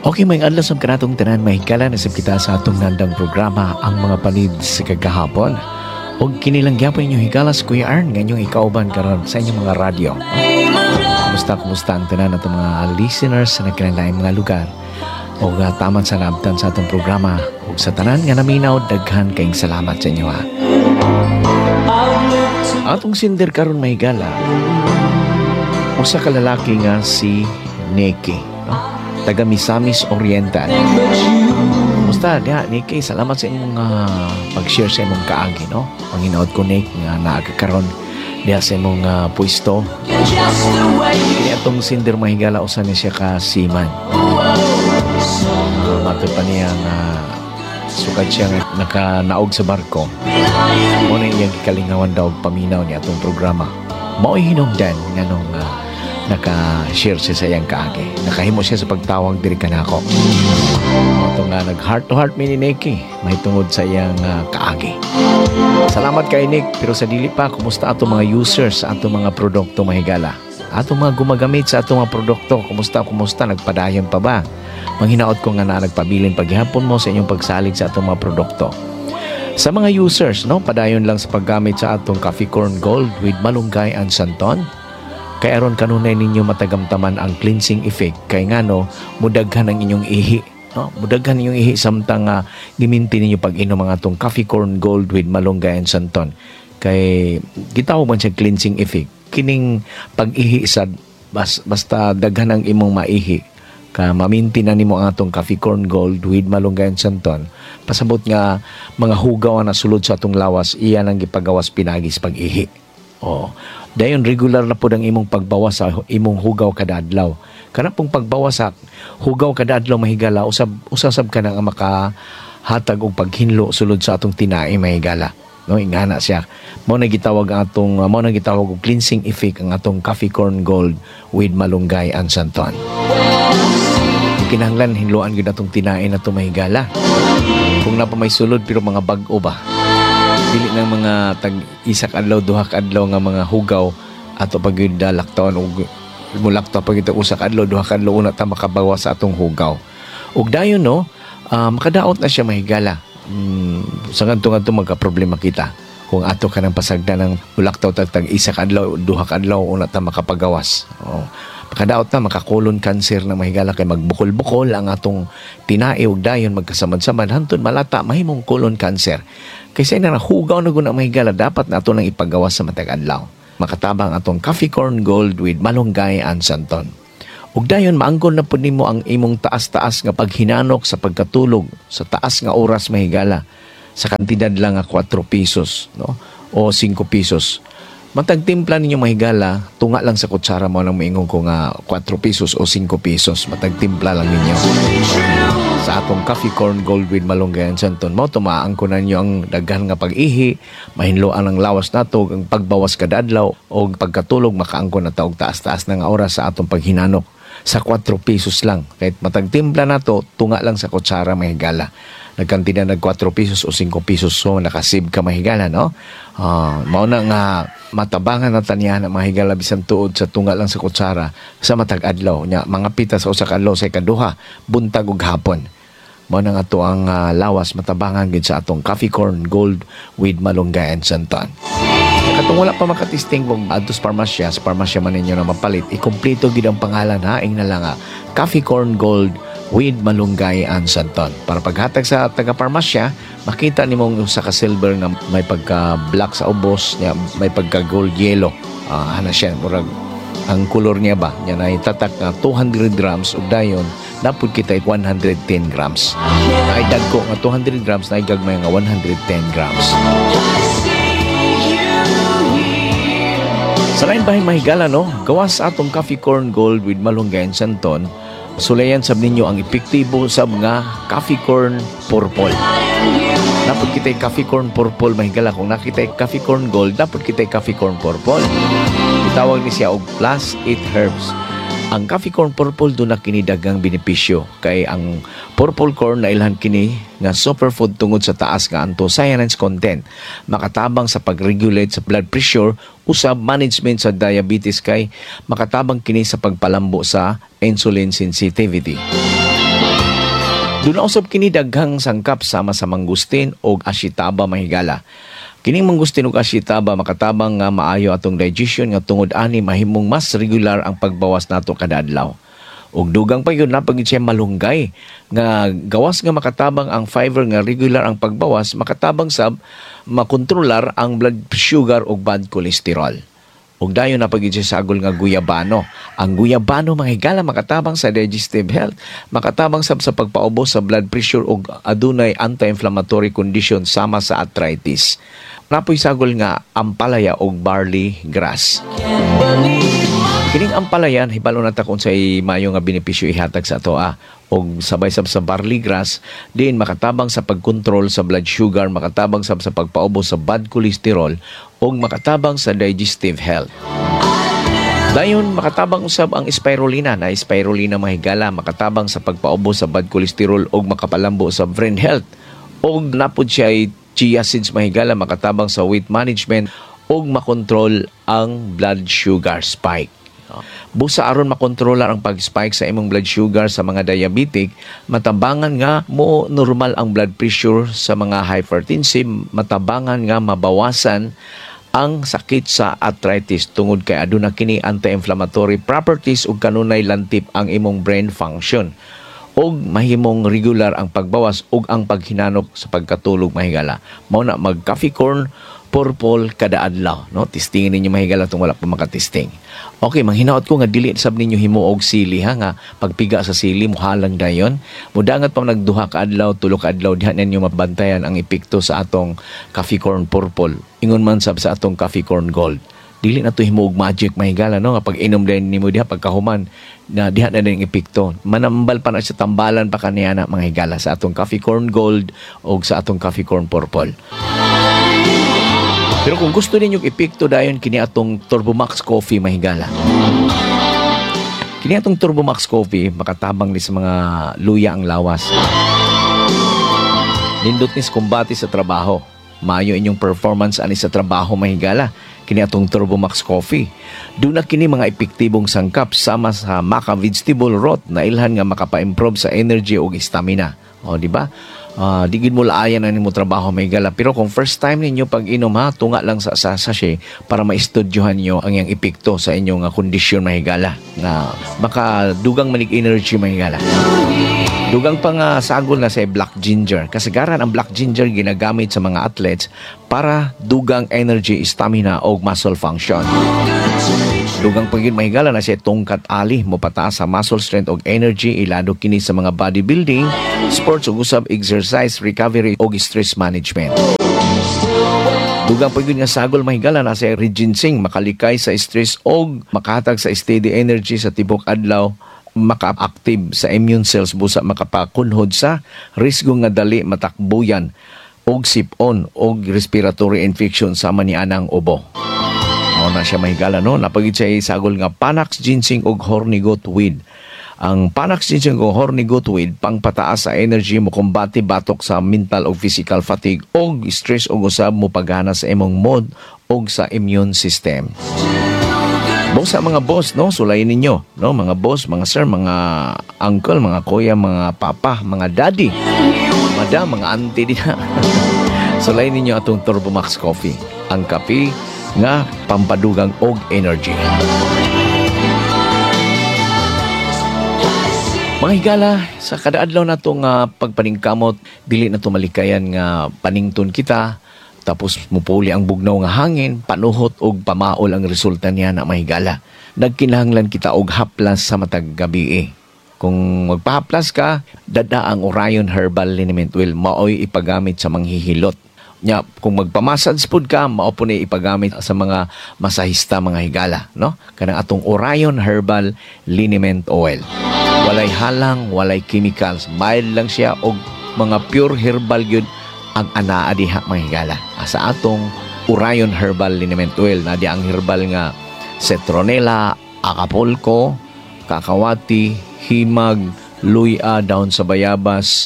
Okay, may adlaw sa kanatong tanan mahigala na kita sa atong nandang programa ang mga panid sa kagahapon. O kinilang gyapon inyong higala sa Kuya Arn ngayong ikauban karon sa inyong mga radyo. Kumusta ang tanan at mga listeners sa nagkanilaing mga lugar. O taman sa naabtan sa atong programa. O sa tanan nga naminaw, daghan kayong salamat sa inyo ha. Atong sinder karon mahigala. Usa ka lalaki nga si Neki, no? Taga Misamis Oriental. Kumusta diha, Nick? Salamat sa imong pag-share sa imong kaagi, no? Panginood ko, Nick, nga naagkaroon diha sa imong pwesto. Kaya itong sinder mahigala, usan niya siya ka seaman. Matod pa niya sukat siya nakanaog sa barko. Muna iyang kalingawan daw paminaw niya itong programa. Mao'y hinungdan nga nung naka-share siya sa iyang kaagi. Nakahimo siya sa pagtawag diri kanako. Ito nga nag-heart to heart ni Nicky. May tungod sa iyang kaagi. Salamat kay Nick. Pero sa dili pa, kumusta ato mga users sa ato mga produkto mahigala? Ato mga gumagamit sa ato mga produkto, kumusta? Nagpadayon pa ba? Manghinaot ko nga na nagpabilin paghihapon mo sa inyong pagsalig sa ato mga produkto. Sa mga users, no, padayon lang sa paggamit sa atong Coffee Corn Gold with Malunggay and Santon. Kaya aron kanunay ninyo matagamtaman ang cleansing effect kay ngano mudaghan ang inyong ihi, no? Mudaghan inyong ihi samtang giminti ninyo pag-inom ang atong Coffee Corn Gold with Malunggay and Santon. Kay gitawag man siya cleansing effect. Kining pag-ihi sad basta daghan ang imong maihi ka maminti na nimo ang atong Coffee Corn Gold with Malunggay and Santon. Pasabot nga mga hugaw na sulod sa atong lawas, iyan ang gipagawas pinagis pag-ihi. Oh, dayon regular na po ang imong pagbawas sa imong hugaw kada adlaw. Kana pong pagbawas sa hugaw kada adlaw mahigala usab ka na nga makahatag og paghinlo sulod sa atong tinai mahigala. No, ingana siya. Mao na gitawag og cleansing effect ang atong Coffee Corn Gold with Malunggay and Santon. Kinahanglan hinloan gyud atong tinai na to mahigala. Kung na pa may sulod pero mga bag-o ba. Dili ng mga tag-isak adlaw, duhak adlaw nga mga hugaw ato pag yun dalaktaon o mulakta pag ito usak adlaw, duhak adlaw una ta makabawas sa atong hugaw. Ug dayon no, makadaot na siya mahigala. Sa ngadto magka-problema kita. Kung ato ka ng pasagda ng mulaktaw tag-isak adlaw, duhak adlaw una ta makapagawas. Makadaot na makakolon cancer na mahigala kay magbukol-bukol ang atong tinai ug dayon magkasamad-samad hantod malata mahimong colon cancer. Kaysa na hugaw na guna mahigala, dapat na ito nang ipagawas sa matag adlaw. Makatabang atong Coffee Corn Gold with Malunggay and Santon. Ug dayon maanggol na po nimo ang imong taas-taas nga paghinanok sa pagkatulog sa taas nga oras mahigala sa kantidad lang nga 4 pesos, no? O 5 pesos. Matag timpla ninyo mahigala, tunga lang sa kutsara mo nang moingon ko nga 4 pesos o 5 pesos. Matag timpla lang ninyo. Sa atong Coffee Corn Gold with Malunggay and Santon, mo tumaang ko na nyo ang daghan nga pag-ihi, mahinloan ang lawas nato, ang pagbawas kada adlaw, o pagkatulog makaangko na taog taas-taas ng oras sa atong paghinanok. Sa 4 pesos lang. Kahit matag timpla nato, tunga lang sa kutsara mahigala. Nagkantina nag 4 pesos o 5 pesos so nakasib ka mahigala, no? Mauna nga matabangan na taniya na mahigala bisan tuod sa tunga lang sa kutsara sa matag adlaw nya mga pita sa usa ka adlaw sa ikaduha buntag ug hapon. Mauna nga to ang lawas matabangan gid sa atong Coffee Corn Gold with Malunggay and Santon. Katong wala pa makatisting kung adto sa parmasya man ninyo na mapalit, ikumpleto gid ang pangalan haing na lang Coffee Corn Gold with Malunggay and Santon. Para paghatag sa taga-parmasya, makita nimong usa ka silver nga may pagka-black sa ubos, may pagka-gold yellow. Hana siya, murag ang color niya ba? Yan ay tatak na 200 grams ug dayon napud kita 110 grams. Ay dagko nga 200 grams na gagmay nga 110 grams. Sa lain bahay mahigala, no? Gawas atong Coffee Corn Gold with Malunggay and Santon, sulayan sab ninyo ang epektibo sab nga Coffee Corn Purple. Dapat kita'y Coffee Corn Purple mahigala. Kung nakita'y Coffee Corn Gold, dapat kita'y Coffee Corn Purple. Itawag ni siya og plus 8 herbs. Ang Coffee Corn Purple doon na kinidagang benepisyo. Kay ang purple corn na ilhan kini nga superfood tungod sa taas nga anthocyanins content. Makatabang sa pag-regulate sa blood pressure, usab management sa diabetes kay makatabang kini sa pagpalambo sa insulin sensitivity. Doon na usab kini daghang sangkap sama sa mangustin o ashitaba mahigala. Kining mangustin ug ashitaba makatabang nga maayo atong digestion nga tungod ani mahimong mas regular ang pagbawas nato kada adlaw. Ug dugang pa yun napagid siya malunggay nga gawas nga makatabang ang fiber nga regular ang pagbawas makatabang sab makontrolar ang blood sugar ug bad cholesterol. Ug dayon napagid siya sagol nga guyabano. Ang guyabano mahigala makatabang sa digestive health, makatabang sab sa pagpaubos sa blood pressure ug adunay anti-inflammatory condition sama sa arthritis. Napoy sagol nga ampalaya ug barley grass. Kining ampalayan hibalo na ta kung sa mayo nga benepisyo ihatag sa ato og sabay sab sa barley grass din makatabang sa pagkontrol sa blood sugar, makatabang sab sa pagpaubos sa bad cholesterol ug makatabang sa digestive health. Dayon makatabang usab ang spirulina na spirulina mahigala makatabang sa pagpaubos sa bad cholesterol ug makapalambo sa brain health ug napud siya chia seeds mahigala makatabang sa weight management ug makontrol ang blood sugar spike. Busa aron makontrolar ang pag-spike sa imong blood sugar sa mga diabetic, matabangan nga mo normal ang blood pressure sa mga hypertensive, matabangan nga mabawasan ang sakit sa arthritis tungod kay aduna kini anti-inflammatory properties ug kanunay lantip ang imong brain function. Og mahimong regular ang pagbawas ug ang paghinanok sa pagkatulog mahigala. Mao na mag coffee corn purple kada adlaw, no? Testingin ninyo mahigala tong wala pa makatesting. Okay, manghinaot ko nga dili sab ninyo himuog sili nga pagpiga sa sili muhalang dayon. Mudangat pa nagduha ka adlaw, tulo ka adlaw diha ninyo mabantayan ang epekto sa atong coffee corn purple. Ingon man sab sa atong coffee corn gold. Dili na to himuog magic mahigala, no? Nga pag inom din nimo diha pagkahuman na diha na ning epekto. Manambal pa na sa tambalan pa kaniya na mga higala sa atong coffee corn gold o sa atong coffee corn purple. Pero kung gusto ninyong epekto dayon kini atong Turbo Max Coffee mahigala. Kini atong Turbo Max Coffee makatabang ni sa mga luya ang lawas. Nindot ni sa kumbati sa trabaho. Maayo inyong performance ani sa trabaho mahigala. Kini atong Turbo Max Coffee. Doon na kini mga epektibong sangkap sama sa maca vegetable rot na ilhan nga makapa-improve sa energy o stamina. O, di ba? Digid mo laayan na nimo trabaho may gala. Pero kung first time ninyo pag inom tunga lang sa sachet para maistudyohan nyo ang yang epekto sa inyong kondisyon mahigala. Na baka dugang manig energy mahigala. Dugang pa nga sagol na sa black ginger. Kasagaran ang black ginger ginagamit sa mga athletes para dugang energy, stamina o muscle function. Dugang pagin mahigala na siya tungkat ali mo pataas sa muscle strength o energy ilado kini sa mga bodybuilding, sports ug usab exercise, recovery o stress management. Dugang pagin nga sagol mahigala na siya reginsing makalikay sa stress o makahatag sa steady energy sa tibok adlaw, maka-active sa immune cells busa makapakunhod sa risgo nga dali matakbuyan og sipon og respiratory infection sama ni anang ubo. Mao na siya mahigala, no? Napagid siya sagol nga Panax ginseng og horny goat weed. Ang Panax ginseng og horny goat weed pangpataas sa energy mo kumbati batok sa mental o physical fatigue og stress og usab mo paghana sa imong mood og sa immune system. Sa mga boss, no, sulayin ninyo, no, mga boss, mga sir, mga uncle, mga kuya, mga papa, mga daddy, madam, mga auntie din. Sulayin ninyo atong Turbo Max Coffee, ang kape nga pampadugang og energy. Mga higala, sa kada adlaw na itong pagpaningkamot, dili na tumalikayan nga panington kita, tapos mupuli ang bugnaw nga hangin, panuhot og pamaol ang resulta niya na mahigala. Nagkinahanglan kita og haplas sa matag gabi. Kung magpahaplas ka, dada ang Orion Herbal Liniment Oil, maoy ipagamit sa manghihilot. Nya, kung magpamassage food ka, mao po ni ipagamit sa mga masahista mga higala, no? Kanang atong Orion Herbal Liniment Oil. Walay halang, walay chemicals, mild lang siya og mga pure herbal gyud ang anaa diha mga higala. Sa atong Orion Herbal Liniment Oil na di ang herbal nga citronella, acapulco, kakawati, himag, luya, daon sa bayabas,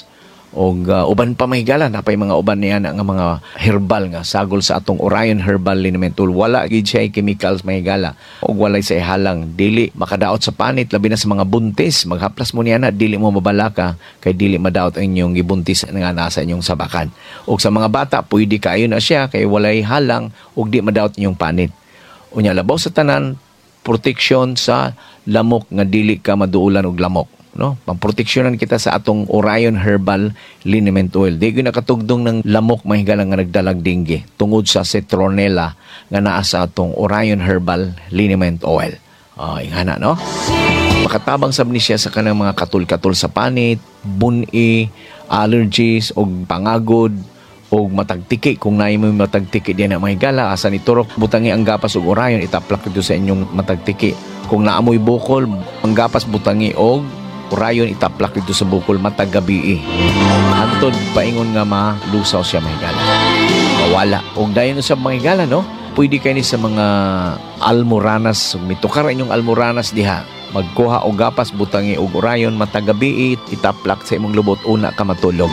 og uban pa mahigala napay mga uban niya nga mga herbal nga sagol sa atong Orion Herbal Liniment Oil. Wala gid siya chemicals mahigala og walay sa ihalang, dili makadaot sa panit labi na sa mga buntis. Maghaplas mo niya na dili mo mabalaka kay dili madaot ang inyong gibuntis nga nasa inyong sabakan. Og sa mga bata pwede kayo na siya kay walay halang og di madaot inyong panit. Unya labaw sa tanan, proteksyon sa lamok nga dili ka maduulan og lamok, no? Pamproteksyonan kita sa atong Orion Herbal Liniment Oil. Di gyud nakatugdong ng lamok mahigala nga nagdalag dengue tungod sa citronella nga naa sa atong Orion Herbal Liniment Oil. Ingana, no? Makatabang sab ni siya sa kanang mga katul-katul sa panit, buni, allergies og pangagod og matagtiki. Kung naay mo matagtiki diyan na mahigala, asa ni turok butangi ang gapas og Orion, itaplak dito sa inyong matagtiki. Kung naamoy bukol, ang gapas butangi og Orion, itaplak dito sa bukol matag gabi. Hantod paingon nga malusaw siya mahigala. Mawala. Og dayon sa mahigala, no? Pwede kayo ni sa mga almoranas, mitukar inyong almoranas diha. Magkuha og gapas butangi og Orion matag gabi, itaplak sa imong lubot una ka matulog.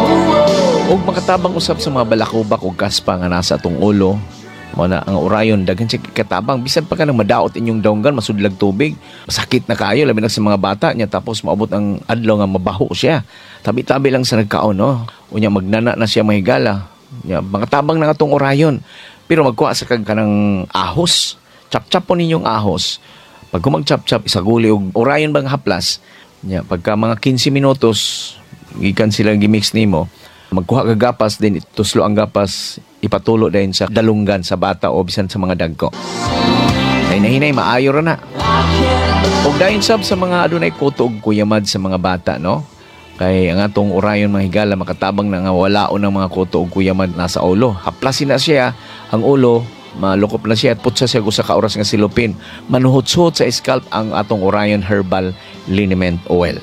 Og makatabang usab sa mga balakubak o kaspa nga nasa atong ulo. Mo na ang Orion daghan siya katabang, bisan pa ka nang madaot inyong daunggan, masudlag tubig, masakit na kayo labi na sa mga bata niya, tapos maabot ang adlaw nga mabaho siya. Tabi-tabi lang sa nagkaon, no? Unya magnana na siya mahigala. Nya makatabang na atong Orion. Pero magkuha sa kanang ahos. Chap-chap po ninyong ahos. Pag kumag-chap-chap, isaguli og Orion bang haplas. Nya pagka mga 15 minutos, gikan silang gimix nimo, magkuha ka gapas, din ituslo ang gapas, ipatulo din sa dalunggan sa bata o bisan sa mga dagko. Hinay-hinay, maayo ra na. Og dayon sab sa mga adunay kuto og kuyamad sa mga bata, no? Kay ang atong Orion mahigala makatabang na nga walaon ng mga kuto og kuyamad nasa ulo. Haplasin na siya ang ulo, malukop na siya at putsa siya sa kaoras nga silupin. Manuhot-suhot sa scalp ang atong Orion Herbal Liniment Oil.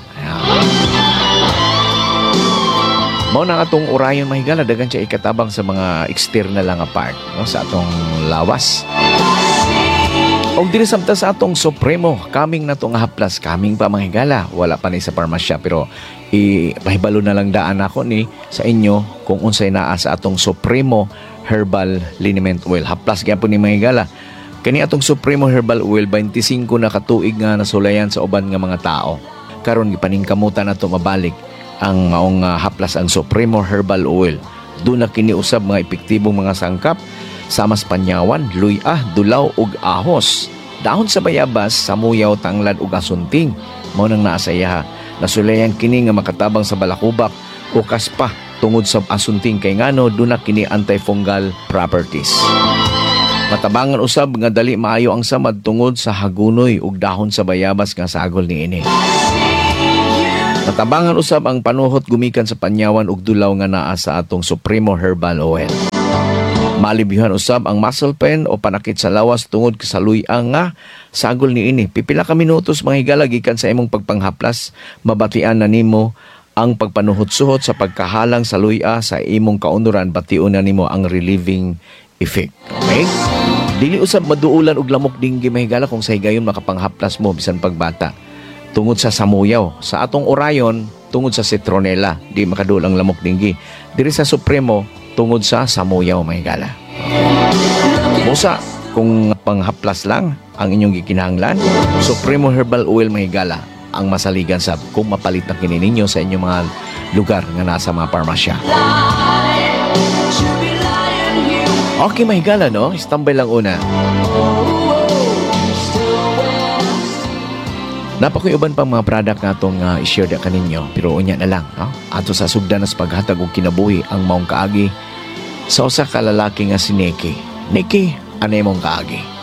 Mao na atong Orion mahigala, daghan siya ikatabang sa mga external lang part, no, sa atong lawas. Og diri samtang sa atong Supremo, kaming na to nga haplas, kaming pa mahigala, wala pa ni sa parmasya, pero ipahibalo na lang daan ako ni sa inyo kung unsay naa sa atong Supremo Herbal Liniment Oil. Haplas gyapon ni mahigala. Kani atong Supremo Herbal Oil 25 na katuig nga nasulayan sa uban nga mga tao. Karon gipaningkamutan nato mabalik ang maong haplas ang Supremo Herbal Oil. Doon na kiniusab mga epektibong mga sangkap, samas panyawan, luya, dulaw ug ahos. Dahon sa bayabas, samuyaw, tanglad ug asunting. Mao nang naasayaha. Nasulayan kini nga makatabang sa balakubak o kaspa tungod sa asunting kay ngano doon na kini antifungal properties. Matabangan usab nga dali maayo ang samad tungod sa hagunoy ug dahon sa bayabas nga sagol niini. Matabangan usab ang panuhot gumikan sa panyawan ug dulaw nga naa sa atong Supremo Herbal Oil. Malibyuhan usab ang muscle pain o panakit sa lawas tungod sa luy-ang nga sagol niini. Pipila ka minutos mahigala gikan sa imong pagpanghaplas, mabatian na nimo ang pagpanuhot-suhot sa pagkahalang sa luy-a sa imong kaunuran, bation na nimo ang relieving effect. Okay? Dili usab maduulan og lamok dinggi mahigala kung sa higayon makapanghaplas mo bisan pagbata. Tungod sa samuyaw, sa atong Orion tungod sa citronella, di makadul ang lamok dinggi. Diri sa Supremo tungod sa samuyaw mahigala. Musa kung panghaplas lang ang inyong gikinahanglan, Supremo Herbal Oil mahigala ang masaligan sab kung mapalit na kini ninyo sa inyong mga lugar nga nasa mga parmasya. Okay mahigala, no? Istambay lang una. Napakuyuban pang mga product nga itong i-share da kaninyo, pero unya na lang, no? Ato sa sugdan na sa paghatag og kinabuhi ang maong kaagi sa usa ka lalaki nga si Nikki. Nikki, anay mong kaagi?